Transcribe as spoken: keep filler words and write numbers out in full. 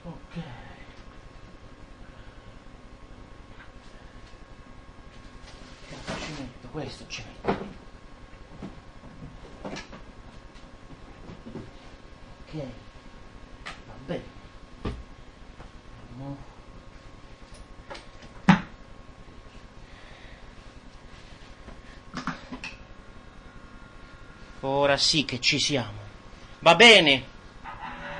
Ok. Cazzo ci metto? Questo ci metto. Ok. Va bene. Andiamo. Ora sì che ci siamo. Va bene.